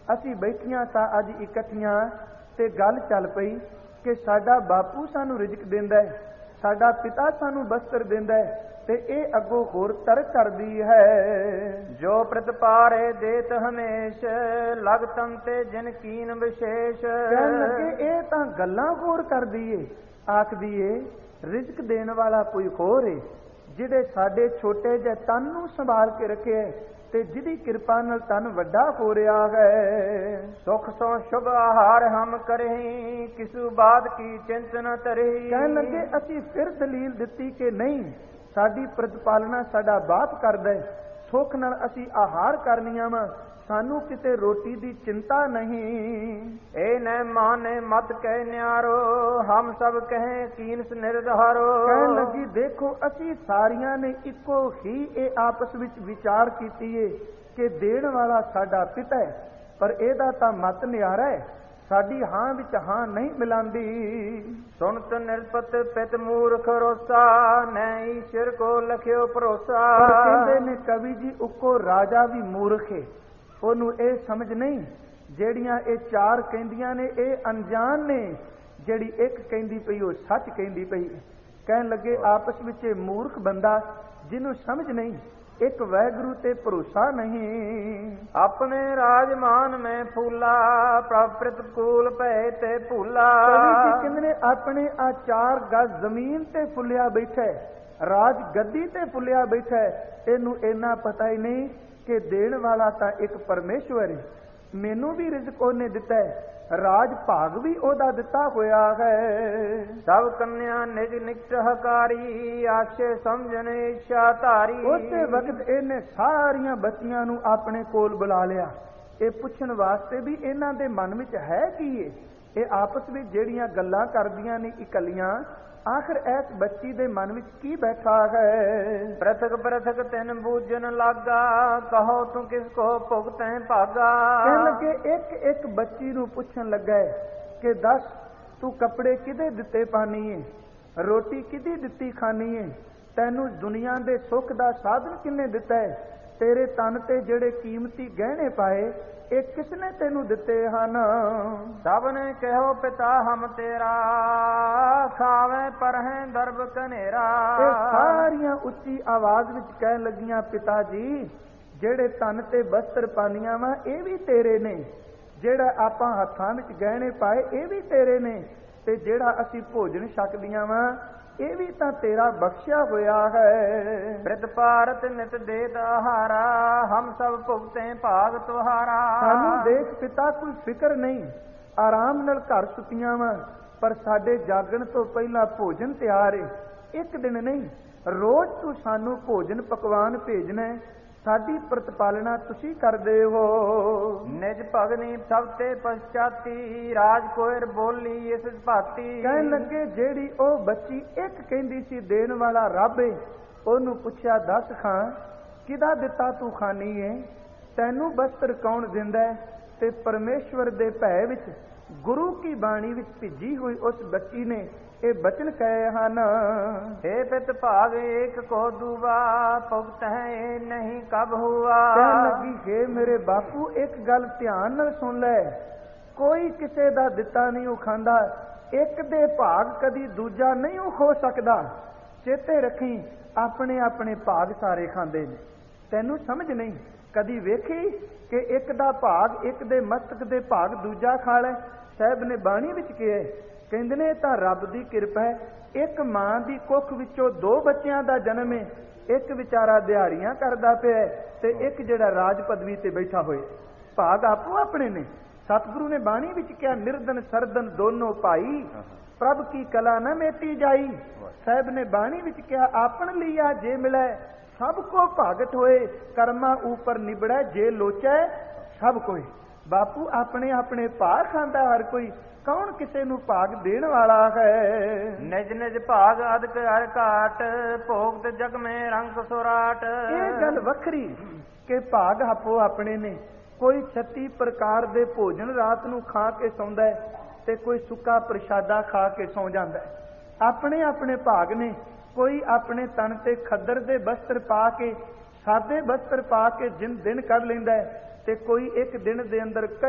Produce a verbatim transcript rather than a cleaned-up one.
ਅਸੀਂ ਬੈਠੀਆਂ ਤਾਂ ਅੱਜ ਇਕੱਠੀਆਂ ਤੇ ਗੱਲ ਚੱਲ ਪਈ ਕਿ ਸਾਡਾ ਬਾਪੂ ਸਾਨੂੰ ਰਿਜ਼ਕ ਦਿੰਦਾ ਹੈ, ਸਾਡਾ ਪਿਤਾ ਸਾਨੂੰ ਬਸਤਰ ਦਿੰਦਾ ਹੈ, ਤੇ ਇਹ ਅੱਗੋਂ ਹੋਰ ਤਰਕ ਕਰਦੀ ਹੈ। ਜੋ ਪ੍ਰਤਪਾਰੇ ਦੇਤ ਹਮੇਸ਼ ਲਗ ਤਨ ਤੇ ਜਿਨ ਕੀਨ ਵਿਸ਼ੇਸ਼। ਕਹਿਣ ਲੱਗੇ ਇਹ ਤਾਂ ਗੱਲਾਂ ਹੋਰ ਕਰਦੀ ਏ, ਆਖਦੀ ਏ ਰਿਜ਼ਕ ਦੇਣ ਵਾਲਾ ਕੋਈ ਹੋਰ ਏ, ਜਿਹੜੇ ਸਾਡੇ ਛੋਟੇ ਜਿਹੇ ਤਨ ਨੂੰ ਸੰਭਾਲ ਕੇ ਰੱਖਿਆ ਤੇ ਜਿਹਦੀ ਕਿਰਪਾ ਨਾਲ ਤਨ ਵੱਡਾ ਹੋ ਰਿਹਾ ਹੈ। ਸੁਖ ਸੋ ਸ਼ੁਭ ਆਹਾਰ ਹਮ ਕਰਹੀਂ ਕਿਸੂ ਬਾਤ ਕੀ ਚਿੰਤ ਨ ਤਰਹੀ। ਕਹਿਣ ਲੱਗੇ ਅਸੀਂ ਫਿਰ ਦਲੀਲ ਦਿੱਤੀ ਕਿ ਨਹੀਂ, ਸਾਡੀ ਪ੍ਰਤਪਾਲਨਾ ਸਾਡਾ ਬਾਪ ਕਰਦਾ ਹੈ, ਸੁੱਖ ਨਾਲ ਅਸੀਂ ਆਹਾਰ ਕਰਨੀਆਂ ਵਾ, ਸਾਨੂੰ ਕਿਤੇ ਰੋਟੀ ਦੀ ਚਿੰਤਾ ਨਹੀਂ। ਇਹ ਨ ਮਾਨੇ ਮਤ ਕਹਿ ਨਿਆਰੋ ਹਮ ਸਭ ਕਹੇ ਕੀਨਸ ਨਿਰਧਾਰੋ। ਕਹਿਣ ਲੱਗੀ ਦੇਖੋ ਅਸੀਂ ਸਾਰੀਆਂ ਨੇ ਇੱਕੋ ਹੀ ਇਹ ਆਪਸ ਵਿੱਚ ਵਿਚਾਰ ਕੀਤੀ ਏ ਕਿ ਦੇਣ ਵਾਲਾ ਸਾਡਾ ਪਿਤਾ ਹੈ, ਪਰ ਇਹਦਾ ਤਾਂ ਮਤ ਨਿਆਰਾ ਹੈ, ਸਾਡੀ ਹਾਂ ਵਿੱਚ ਹਾਂ ਨਹੀਂ ਮਿਲਾਂਦੀ। ਸੁਣਤ ਨਿਰਪਤ ਪਿਤ ਮੂਰਖ ਰੋਸਾ ਨੈ ਈਸ਼ਰ ਕੋ ਲਖਿਓ ਭਰੋਸਾ। ਕਹਿੰਦੇ ਨੇ ਕਵੀ ਜੀ ਉੱਕੋ ਰਾਜਾ ਵੀ ਮੂਰਖ ਹੈ, ਉਹਨੂੰ ਇਹ ਸਮਝ ਨਹੀਂ ਜਿਹੜੀਆਂ ਇਹ ਚਾਰ ਕਹਿੰਦੀਆਂ ਨੇ ਇਹ ਅਣਜਾਣ ਨੇ, ਜਿਹੜੀ ਇੱਕ ਕਹਿੰਦੀ ਪਈ ਉਹ ਸੱਚ ਕਹਿੰਦੀ ਪਈ। ਕਹਿਣ ਲੱਗੇ ਆਪਸ ਵਿੱਚ ਇਹ ਮੂਰਖ ਬੰਦਾ ਜਿਹਨੂੰ ਸਮਝ ਨਹੀਂ, ਇੱਕ ਵਾਹਿਗੁਰੂ ਤੇ ਭਰੋਸਾ ਨਹੀਂ। ਆਪਣੇ ਰਾਜਮਾਨ ਮੈਂ ਫੂਲਾ ਪ੍ਰਭ ਪ੍ਰਤਕੂਲ ਭੈ ਤੇ ਭੂਲਾ। ਕਹਿੰਦੇ ਨੇ ਆਪਣੇ ਆ ਚਾਰ ਗਜ਼ ਜ਼ਮੀਨ ਤੇ ਫੁੱਲਿਆ ਬੈਠਾ, ਰਾਜ ਗੱਦੀ ਤੇ ਫੁੱਲਿਆ ਬੈਠਾ, ਇਹਨੂੰ ਇੰਨਾ ਪਤਾ ਹੀ ਨਹੀਂ ਕਿ ਦੇਣ ਵਾਲਾ ਤਾਂ ਇੱਕ ਪਰਮੇਸ਼ਵਰ ਹੈ, ਮੈਨੂੰ ਵੀ ਰਿਜ਼ਕ ਉਹਨੇ ਦਿੱਤਾ ਹੈ, ਰਾਜ ਭਾਗ ਵੀ ਉਹਦਾ ਦਿੱਤਾ ਹੋਇਆ ਹੈ। ਸਭ ਕੰਨਿਆ ਨਿਜ ਨਿਕਟ ਹਕਾਰੀ ਆਸ਼ੇ ਸਮਝਣ ਇੱਛਾ ਧਾਰੀ। ਉਸੇ ਵਕਤ ਇਹਨੇ ਸਾਰੀਆਂ ਬੱਚੀਆਂ ਨੂੰ ਆਪਣੇ ਕੋਲ ਬੁਲਾ ਲਿਆ, ਇਹ ਪੁੱਛਣ ਵਾਸਤੇ ਵੀ ਇਹਨਾਂ ਦੇ ਮਨ ਵਿੱਚ ਹੈ ਕੀ ਏ। ਇਹ ਆਪਸ ਵਿੱਚ ਜਿਹੜੀਆਂ ਗੱਲਾਂ ਕਰਦੀਆਂ ਨੇ ਇਕੱਲੀਆਂ, ਆਖਿਰ ਇਸ ਬੱਚੀ ਦੇ ਮਨ ਵਿੱਚ ਕੀ ਬੈਠਾ ਹੈ। ਪ੍ਰਥਕ ਪ੍ਰਥਕ ਤੈਨ ਬੂਝਣ ਲਾਗਾ ਕਹੋ ਤੂੰ ਕਿਸ ਕੋ ਭੁਗਤੈ ਭਾਗਾ। ਕਹਿਣ ਲੱਗੇ ਇੱਕ ਇੱਕ ਬੱਚੀ ਨੂੰ ਪੁੱਛਣ ਲੱਗਾ ਕਿ ਦੱਸ ਤੂੰ ਕੱਪੜੇ ਕਿਹਦੇ ਦਿੱਤੇ ਪਾਨੀ ਏ, ਰੋਟੀ ਕਿਹਦੀ ਦਿੱਤੀ ਖਾਨੀ ਏ, ਤੈਨੂੰ ਦੁਨੀਆ ਦੇ ਸੁੱਖ ਦਾ ਸਾਧਨ ਕਿੰਨੇ ਦਿੱਤਾ ਹੈ, ਤੇਰੇ ਤਨ ਤੇ ਜਿਹੜੇ ਕੀਮਤੀ ਗਹਿਣੇ ਪਾਏ ਇਹ ਕਿਸਨੇ ਤੈਨੂੰ ਦਿੱਤੇ ਹਨ। ਸਭ ਨੇ ਕਹੋ ਪਿਤਾ ਹਮ ਤੇਰਾ ਖਾਵੇ ਪਰ ਹੈ ਦਰਬ ਕਨੇਰਾ। ਇਹ ਸਾਰੀਆਂ ਉੱਚੀ ਆਵਾਜ਼ ਵਿੱਚ ਕਹਿਣ ਲੱਗੀਆਂ ਪਿਤਾ ਜੀ ਜਿਹੜੇ ਤਨ ਤੇ ਬਸਤਰ ਪਾਨੀਆਂ ਵਾ ਇਹ ਵੀ ਤੇਰੇ ਨੇ, ਜਿਹੜਾ ਆਪਾਂ ਹੱਥਾਂ ਵਿੱਚ ਗਹਿਣੇ ਪਾਏ ਇਹ ਵੀ ਤੇਰੇ ਨੇ, ਤੇ ਜਿਹੜਾ ਅਸੀਂ ਭੋਜਨ ਛਕਦੀਆਂ ਵਾ ਇਹ ਵੀ ਤਾਂ ਤੇਰਾ ਬਖਸ਼ਿਆ ਹੋਇਆ ਹੈ। ਬ੍ਰਿਤ ਭਾਰਤ ਨਿਤ ਦੇਤ ਆਹਾਰਾ ਹਮ ਸਭ ਭੁਗਤੇ ਭਾਗ ਤੁਹਾਰਾ। ਸਾਨੂੰ ਦੇਖ ਪਿਤਾ ਕੋਈ ਫਿਕਰ ਨਹੀਂ, ਆਰਾਮ ਨਾਲ ਘਰ ਸੁੱਤੀਆਂ ਵਾ, ਪਰ ਸਾਡੇ ਜਾਗਣ ਤੋਂ ਪਹਿਲਾਂ ਭੋਜਨ ਤਿਆਰ ਏ, ਇੱਕ ਦਿਨ ਨਹੀਂ ਰੋਜ਼ ਤੂੰ ਸਾਨੂੰ ਭੋਜਨ ਪਕਵਾਨ ਭੇਜਣਾ, ਸਾਡੀ ਪ੍ਰਤਪਾਲਨਾ ਤੁਸੀਂ ਕਰਦੇ ਹੋ। ਨਿਜ ਭਗਨੀ ਸਭ ਤੇ ਪਛਾਤੀ ਰਾਜ ਕੋਇਰ ਬੋਲੀ ਇਸ ਭਾਤੀ। ਕਹਿਣ ਲੱਗੇ ਜਿਹੜੀ ਉਹ ਬੱਚੀ ਇੱਕ ਕਹਿੰਦੀ ਸੀ ਦੇਣ ਵਾਲਾ ਰੱਬ ਏ, ਉਹਨੂੰ ਪੁੱਛਿਆ ਦੱਸ ਖਾਂ ਕਿਹਦਾ ਦਿੱਤਾ ਤੂੰ ਖਾਨੀ ਏ, ਤੈਨੂੰ ਬਸਤਰ ਕੌਣ ਦਿੰਦਾ ਹੈ, ਤੇ ਪਰਮੇਸ਼ਵਰ ਦੇ ਭੈ ਵਿੱਚ ਗੁਰੂ ਕੀ ਬਾਣੀ ਵਿੱਚ ਭਿੱਜੀ ਹੋਈ ਉਸ ਬੱਚੀ ਨੇ ਇਹ ਬਚਨ ਕਹੇ ਹਨ। हे ਪਿਤ ਭਾਗ ਏਕ ਕੋ ਦੂਵਾ ਭੁਗਤ ਹੈ ਨਹੀਂ ਕਬ ਹੁਆ। ਕਹਿਣ ਲੱਗੀ ਹੈ ਮੇਰੇ ਬਾਪੂ ਇੱਕ ਗੱਲ ਧਿਆਨ ਨਾਲ ਸੁਣ ਲੈ, ਕੋਈ ਕਿਸੇ ਦਾ ਦਿੱਤਾ ਨਹੀਂ ਉਹ ਖਾਂਦਾ, ਇੱਕ ਦੇ ਭਾਗ ਕਦੀ ਦੂਜਾ ਨਹੀਂ ਉਹ ਖੋ ਸਕਦਾ। ਚੇਤੇ ਰੱਖੀ ਆਪਣੇ ਆਪਣੇ ਭਾਗ ਸਾਰੇ ਖਾਂਦੇ ਨੇ, ਤੈਨੂੰ ਸਮਝ ਨਹੀਂ ਕਦੀ ਵੇਖੀ ਕਿ ਇੱਕ ਦਾ ਭਾਗ ਇੱਕ ਦੇ ਮਸਤਕ ਦੇ ਭਾਗ ਦੂਜਾ ਖਾ ਲੈ। ਸਾਹਿਬ ਨੇ ਬਾਣੀ ਵਿੱਚ ਕਿਹਾ, ਕਹਿੰਦੇ ਨੇ ਤਾਂ ਰੱਬ ਦੀ ਕਿਰਪਾ ਹੈ, ਇੱਕ ਮਾਂ ਦੀ ਕੁੱਖ ਵਿੱਚੋਂ ਦੋ ਬੱਚਿਆਂ ਦਾ ਜਨਮ ਹੈ, ਇੱਕ ਵਿਚਾਰਾ ਦਿਹਾੜੀਆਂ ਕਰਦਾ ਪਿਆ ਤੇ ਇੱਕ ਜਿਹੜਾ ਰਾਜ ਪਦਵੀ ਤੇ ਬੈਠਾ ਹੋਏ, ਭਾਗ ਆਪੋ ਆਪਣੇ ਨੇ। ਸਤਿਗੁਰੂ ਨੇ ਬਾਣੀ ਵਿੱਚ ਕਿਹਾ ਨਿਰਦਨ ਸਰਦਨ ਦੋਨੋਂ ਭਾਈ ਪ੍ਰਭ ਕੀ ਕਲਾ ਨਾ ਮੇਟੀ ਜਾਈ। ਸਾਹਿਬ ਨੇ ਬਾਣੀ ਵਿੱਚ ਕਿਹਾ ਆਪਣ ਲਿਆ ਜੇ ਮਿਲੈ ਸਭ ਕੋ ਭਾਗਤ ਹੋਏ, ਕਰਮਾ ਉਪਰ ਨਿਬੜੈ ਜੇ ਲੋਚੈ ਸਭ ਕੋਈ। ਬਾਪੂ ਆਪਣੇ ਆਪਣੇ ਭਾਗ ਖਾਂਦਾ ਹਰ ਕੋਈ, ਕੌਣ ਕਿਸੇ ਨੂੰ ਭਾਗ ਦੇਣ ਵਾਲਾ ਹੈ। ਨਿਜ ਨਿਜ ਭਾਗ ਅਦਕ ਹਰ ਘਾਟ ਭੋਗਤ ਜਗ ਮੇ ਰੰਗ ਸੁਰਾਟ। ਇਹ ਗੱਲ ਵੱਖਰੀ ਕਿ ਭਾਗ ਆਪੋ ਆਪਣੇ ਨੇ, ਕੋਈ ਛੱਤੀ ਪ੍ਰਕਾਰ ਦੇ ਭੋਜਨ ਰਾਤ ਨੂੰ ਖਾ ਕੇ ਸੌਂਦਾ ਹੈ ਤੇ ਕੋਈ ਸੁੱਕਾ ਪ੍ਰਸ਼ਾਦਾ ਖਾ ਕੇ ਸੌਂ ਜਾਂਦਾ ਹੈ, ਆਪਣੇ ਆਪਣੇ ਭਾਗ ਨੇ। ਕੋਈ ਆਪਣੇ ਤਨ ਤੇ ਖੱਦਰ ਦੇ ਬਸਤਰ ਪਾ ਕੇ ਸਾਦੇ ਬਸਤਰ ਪਾ ਕੇ ਜਿਨ ਦਿਨ ਕੱਢ ਲੈਂਦਾ ਹੈ, ਤੇ ਕੋਈ ਇੱਕ ਦਿਨ ਦੇ ਅੰਦਰ